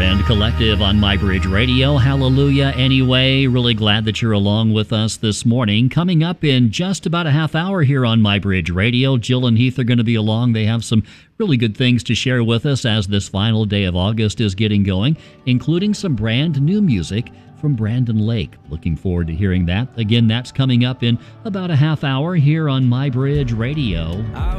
Rend Collective on MyBridge Radio. Hallelujah. Anyway, really glad that you're along with us this morning. Coming up in just about a half hour here on MyBridge Radio, Jill and Heath are going to be along. They have some really good things to share with us as this final day of August is getting going, including some brand new music from Brandon Lake. Looking forward to hearing that. Again, that's coming up in about a half hour here on MyBridge Radio.